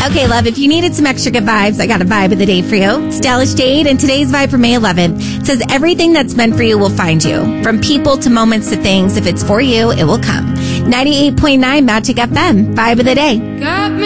Okay, love, if you needed some extra good vibes, I got a vibe of the day for you. Stylish Jade, and today's vibe for May 11th says everything that's meant for you will find you. From people to moments to things, if it's for you, it will come. 98.9 Magic FM, vibe of the day. Got me